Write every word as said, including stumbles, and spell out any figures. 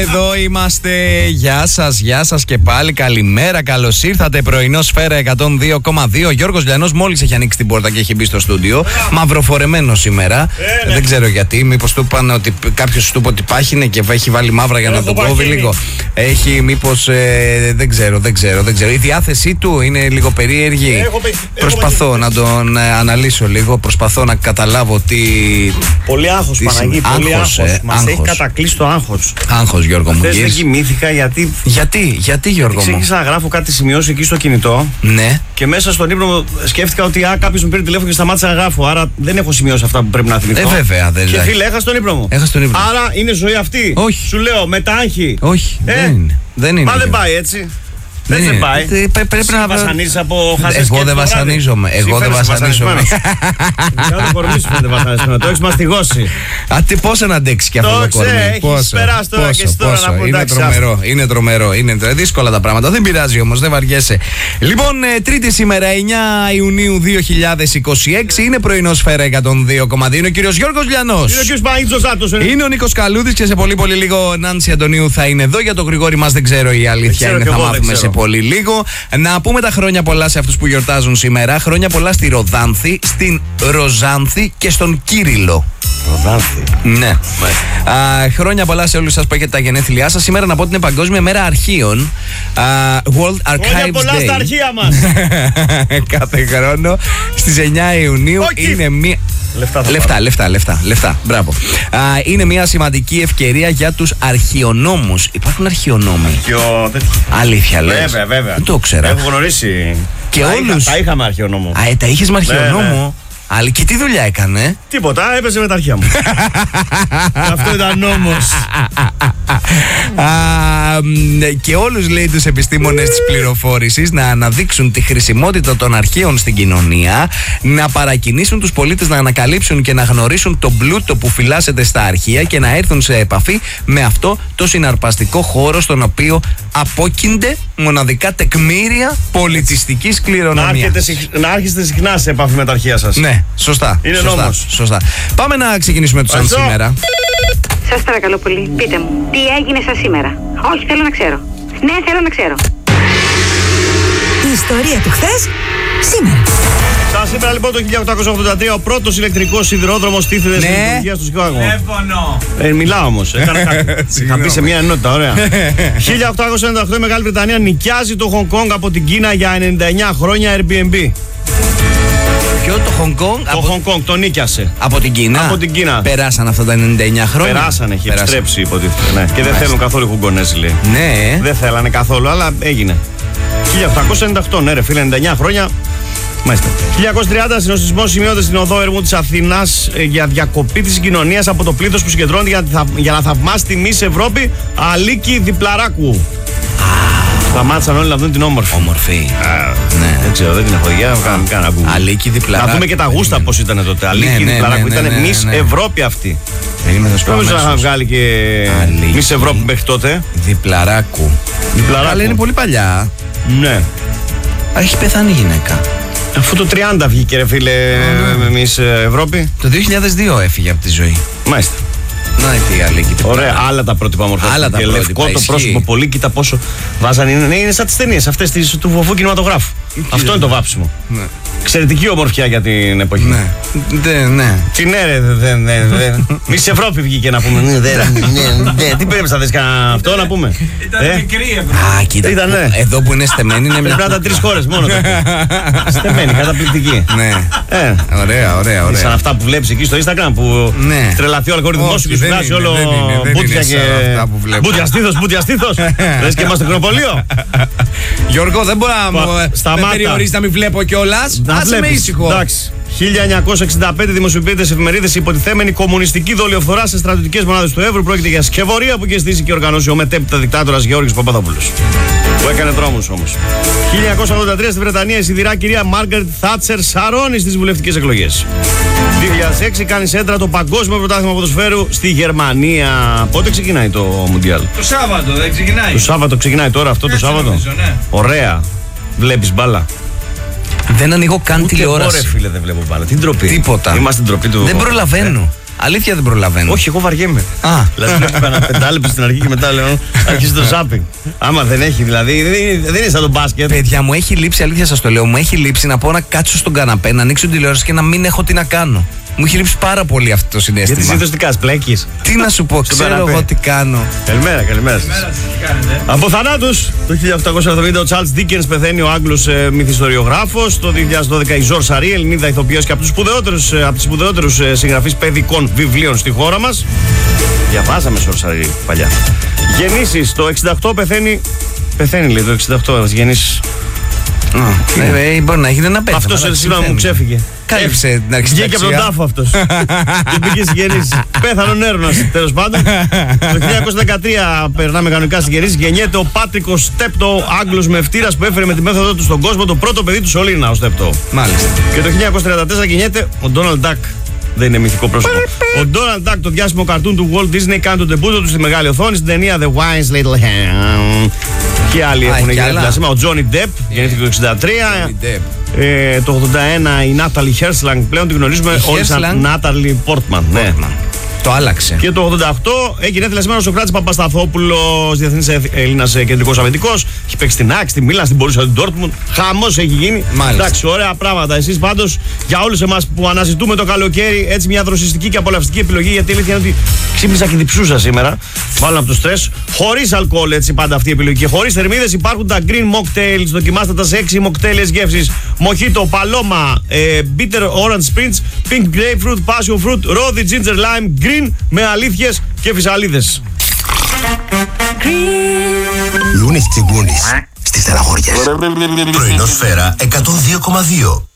εδώ είμαστε. Γεια σας, γεια σας και πάλι. Καλημέρα, καλώς ήρθατε. Πρωινό Σφαίρα εκατόν δύο κόμμα δύο. Γιώργος Λιανός μόλις έχει ανοίξει την πόρτα και έχει μπει στο στούντιο. Μαυροφορεμένο σήμερα. Ε, ναι. Δεν ξέρω γιατί. Μήπως του είπαν ότι κάποιος του είπε ότι πάχινε και έχει βάλει μαύρα για να τον κόβει λίγο. Έχει μήπως. Ε, δεν ξέρω, δεν ξέρω, δεν ξέρω. Η διάθεσή του είναι λίγο περίεργη. Έχω, Προσπαθώ έχω, να τον ε, αναλύσω λίγο. Προσπαθώ να καταλάβω τι. Πολύ άγχος, Παναγί. Πολύ άγχος. Ε, Μας άγχος. Έχει κατακλείσει το άγχος. Άγχος, Γιώργο μου. Χθες δεν κοιμήθηκα γιατί. Γιατί, γιατί Γιώργο μου. Ξεκίνησα να γράφω κάτι σημειώσει εκεί στο κινητό. Ναι. Και μέσα στον ύπνο μου σκέφτηκα ότι α, κάποιος μου πήρε τηλέφωνο και σταμάτησα να γράφω. Άρα δεν έχω σημειώσει αυτά που πρέπει να θυμηθώ. Ε, βέβαια. Δεν και φίλε, έχασα τον ύπνο μου. Έχασα τον ύπνο. Άρα είναι ζωή αυτή. Όχι. Σου λέω με τα άγχη. Όχι. Ε? Δεν είναι. Δεν είναι. Μα δεν πάει έτσι. Δεν σε πάει. Πρέπει να βασανίζεις από χαζές. Εγώ δεν βασανίζομαι. Εγώ δεν βασανίζομαι. Δεν κορμί σου φαίνεται βασανισμένο. Το έχεις μαστιγώσει. Α, τι πώς να αντέξεις και αυτό το κορμί. Έχεις περάσει τώρα και τώρα να πω εντάξει. Είναι τρομερό. Είναι τρομερό. Είναι δύσκολα τα πράγματα. Δεν πειράζει όμως. Δεν βαριέσαι. Λοιπόν, Τρίτη σήμερα, εννιά Ιουνίου δύο χιλιάδες είκοσι έξι. Είναι πρωινό Σφαίρα εκατόν δύο κόμμα δύο. Είναι ο κύριος Γιώργος Λιανός. Είναι ο κύριος Παναγίτης Ζωσάτος. Είναι ο Νίκος Καλούδης και σε πολύ πολύ λίγο Νάνση Αντωνίου θα είναι εδώ. Για τον Γρηγόρη μας δεν ξέρω η αλήθεια είναι. Θα μάθουμε σε πολύ λίγο. Να πούμε τα χρόνια πολλά σε αυτούς που γιορτάζουν σήμερα. Χρόνια πολλά στη Ροδάνθη, στην Ροζάνθη και στον Κύριλλο. Ροδάνθη. Ναι. Α, χρόνια πολλά σε όλους σας που έχετε τα γενέθλιά σας. Σήμερα να πω ότι είναι Παγκόσμια Μέρα Αρχείων. Α, World Archives χρόνια πολλά Day. Στα αρχεία μας. Κάθε χρόνο στις εννιά Ιουνίου. Όχι. Είναι μία. Λεφτά, λεφτά, λεφτά, λεφτά, λεφτά. Μπράβο. Α, είναι μια σημαντική ευκαιρία για τους αρχαιονόμους. Υπάρχουν αρχαιονόμοι. Αρχαιο... Αλήθεια, λες. Βέβαια, βέβαια. Δεν το ξέρα. Έχω γνωρίσει. Και τα όλους. Είχα, τα είχαμε αρχαιονόμο. Α, ε, τα είχες με αρχαιονόμο. Αλλά και τι δουλειά έκανε. Τίποτα, έπαιζε με τα αρχεία μου. Αυτό ήταν νόμος. Και όλους, λέει, τους επιστήμονες της πληροφόρησης να αναδείξουν τη χρησιμότητα των αρχείων στην κοινωνία, να παρακινήσουν τους πολίτες να ανακαλύψουν και να γνωρίσουν τον πλούτο που φυλάσσεται στα αρχεία και να έρθουν σε επαφή με αυτό το συναρπαστικό χώρο στον οποίο απόκεινται μοναδικά τεκμήρια πολιτιστικής κληρονομιάς. Να άρχιστε συχνά σε επαφή με τα αρχεία σας. Ναι, σωστά. Είναι σωστά, νόμος. Σωστά. Πάμε να ξεκινήσουμε το σαν σήμερα. Σας παρακαλώ πολύ, πείτε μου, τι έγινε σας σήμερα. Όχι, θέλω να ξέρω. Ναι, θέλω να ξέρω. Η ιστορία του χθες, σήμερα. Σαν σήμερα λοιπόν το χίλια οκτακόσια ογδόντα τρία ο πρώτος ηλεκτρικός σιδηρόδρομος τίθεται στην λειτουργία στο Σικάγο. Ε, μιλάω όμως. Είχα πει σε μια ενότητα, ωραία. χίλια οκτακόσια ενενήντα οκτώ η Μεγάλη Βρετανία νοικιάζει το Χονγκ Κονγκ από την Κίνα για ενενήντα εννιά χρόνια Airbnb. Ποιο, το Χονγκ Κονγκ? Το Χονγκ Κονγκ το νίκιασε. Από την Κίνα. Από την Κίνα. Περάσαν αυτά τα ενενήντα εννιά χρόνια. Περάσαν, έχει επιστρέψει υποτίθεται. Ναι. Και δεν θέλουν καθόλου Χουγκονέζοι, λέει. Ναι. Δεν θέλανε καθόλου, αλλά έγινε. χίλια οκτακόσια ενενήντα οκτώ, ναι, ρε φίλε, ενενήντα εννιά χρόνια. Μάλιστα. χίλια εννιακόσια τριάντα συνοστισμός σημειώνεται στην οδό Ερμού της Αθηνάς για διακοπή της συγκοινωνίας από το πλήθος που συγκεντρώνεται για, θα, για να θαυμάσει τη Miss Ευρώπη Αλίκη Διπλαράκου. Σταμάτησαν όλοι να δουν την όμορφη. Όμορφη. Α, ναι. Δεν ξέρω, δεν την έχω δει. Κάνα Google. Αλίκη Διπλαράκου. Να δούμε και τα γούστα πώς ήταν τότε. Αλίκη ναι, ναι, Διπλαράκου. Ναι, ναι, ήταν ναι, ναι, ναι. Miss Ευρώπη αυτή. Νομίζω να είχαν βγάλει και Αλίκη. Miss Ευρώπη μέχρι τότε. Διπλαράκου. Διπλαράκου. Αλλά είναι πολύ παλιά. Ναι. Έχει πεθάνει η γυναίκα. Αφού το τριάντα βγήκε, ρε φίλε, με Miss Ευρώπη. Το δύο χιλιάδες δύο έφυγε από τη ζωή. Μάλιστα. Να τι Αλίκη. Ωραία, άλλα τα πρότυπα μορφές. Άλλα τα και πρότυπα, λευκό το ισχύει. πρόσωπο, πολύ, κοίτα πόσο βάζανε. Είναι, είναι σαν τις ταινίες αυτές της, του βοφού κινηματογράφου. Αυτό είναι το βάψιμο. Ναι. Εξαιρετική ομορφιά για την εποχή. Ναι. Ναι, ναι. Τι ναι, ρε, δεν. Μισή Ευρώπη βγήκε να πούμε. Ναι, ναι. Τι πρέπει να δεις κανένα αυτό να πούμε. Ήταν μικρή Ευρώπη. Α, κοίτα. Εδώ που είναι στεμένη είναι μια. Πρέπει να τα τρεις χώρες μόνο. Στεμένη, καταπληκτική. Ναι. Ωραία, ωραία, ωραία. Σαν αυτά που βλέπεις εκεί στο Instagram που τρελαθεί ο αλγόριθμός σου και σου βγάζει όλο μπούτια και. Μπούτια στήθος, μπούτια στήθος. Λες και είμαστε στο Κροπολείο. Γιώργο, δεν μπορεί να περιορίζει να μην βλέπω κιόλας. Άσε με ήσυχο. Εντάξει. χίλια εννιακόσια εξήντα πέντε δημοσιοποιείται σε εφημερίδες η υποτιθέμενη κομμουνιστική δολιοφθορά σε στρατιωτικές μονάδες του Εύρου. Πρόκειται για σκευωρία που είχε στήσει και οργανώσει ο μετέπειτα δικτάτορας Γεώργιος Παπαδόπουλος. Που έκανε δρόμους όμως. χίλια εννιακόσια ογδόντα τρία στη Βρετανία η σιδηρά κυρία Μάργαρετ Θάτσερ σαρώνει στις βουλευτικές εκλογές. δύο χιλιάδες έξι κάνει σέντρα το Παγκόσμιο Πρωτάθλημα Ποδοσφαίρου στη Γερμανία. Πότε ξεκινάει το Μουντιάλ? Το Σάββατο, δεν ξεκινάει. Το Σάββατο ξεκινάει τώρα αυτό το Σάββατο. Νομίζω, ναι. Ωραία. Βλέπεις μπάλα? Δεν ανοίγω καν ούτε τηλεόραση. Ούτε φίλε δεν βλέπω μπάλα. Τι ντροπή. Τίποτα. Είμαστε ντροπή του. Δεν προλαβαίνω. Αλήθεια δεν προλαβαίνω. Όχι, εγώ βαριέμαι. Α. Δηλαδή βλέπω κανένα πεντάλεπτο στην αρχή και μετά λέω αρχίζει το ζάπινγκ. Άμα δεν έχει δηλαδή, δεν, δεν είναι σαν το μπάσκετ. Παιδιά, μου έχει λείψει, αλήθεια σας το λέω, μου έχει λείψει να πάω να κάτσω στον καναπέ, να ανοίξω την τηλεόραση και να μην έχω τι να κάνω. Μου έχει λείψει πάρα πολύ αυτό το συνέστημα. Γιατί συνήθως τι κάνεις, πλέκεις. Τι να σου πω, ξέρω εγώ τι κάνω. Καλημέρα, καλημέρα σας. Καλημέρα σας, τι κάνετε. Από θανάτους, το χίλια οκτακόσια εβδομήντα ο Charles Dickens πεθαίνει, ο Άγγλος ε, μυθιστοριογράφος. Το δύο χιλιάδες δώδεκα η Ζορ Σαρή, Ελληνίδα ηθοποιός και από τους σπουδαιότερους, ε, από τις σπουδαιότερους ε, συγγραφείς παιδικών βιβλίων στη χώρα μας. Διαβάζαμε Ζορ Σαρή παλιά. Γεννήσεις, το εξήντα οκτώ πεθαίνει. Πεθαίνει λέει το εξήντα οκτώ, γεννήσεις. Ε, μπορεί να γίνει ένα πέθαμα. Αυτός σήμερα μου ξέφυγε. Κάλυψε την αρχή. Βγήκε από τον τάφο αυτός. Και πήγε στις γεννήσεις. Πέθανον έρωνας τέλος πάντων. Το χίλια εννιακόσια δεκατρία περνάμε κανονικά στις γεννήσεις. Γεννιέται ο Πάτρικος Στέπτο, Άγγλος μευτήρας που έφερε με τη μέθοδο του στον κόσμο το πρώτο παιδί του Σωλήνα, ο Στέπτο. Μάλιστα. Και το χίλια εννιακόσια τριάντα τέσσερα γεννιέται ο Ντόναλντ Ντακ. Δεν είναι μυθικό πρόσωπο. Ο Ντόναλντ Ντακ, το διάσημο καρτούν του Walt Disney, κάνει τον τεμπούτο του στη μεγάλη οθόνη στην ταινία The Wise Little Hand. Και άλλοι έχουν γεννηθεί σήμερα. Ο Τζόνι Ντεπ γεννήθηκε το εξήντα τρία. Ε, το ογδόντα ένα η Νάταλι Χέρσλανγκ, πλέον την γνωρίζουμε όλοι σαν Νάταλι Πόρτμαν. Ναι. Το άλλαξε. Και το ογδόντα οκτώ έγινε θελεσμένο ο Σοκράτης Παπασταθόπουλος, διεθνής Έλληνας κεντρικός αμυντικός. Έχει παίξει στην Άξ, στη Μίλαν, στην Μπορούσια, στην Ντόρτμουντ. Χαμός έχει γίνει. Μάλιστα. Εντάξει, ωραία πράγματα. Εσείς πάντως για όλους εμάς που αναζητούμε το καλοκαίρι έτσι μια δροσιστική και απολαυστική επιλογή, γιατί η αλήθεια είναι ότι ξύπνησα και διψούσα σήμερα. Βάλω από το στρες. Χωρίς αλκοόλ έτσι πάντα αυτή η επιλογή. Και χωρίς θερμίδες υπάρχουν τα green mocktails. Δοκιμάστε τα σε έξι mocktails γεύσεις. Mojito, Paloma, ε, Bitter Orange Spritz, Pink Grapefruit, Passion Fruit, Rosy Ginger Lime, Green με αλήθειες και φυσαλίδες. Λούνις Τσιγκούνης στις Στεναχώριες. Πρωινό Σφαίρα εκατόν δύο κόμμα δύο.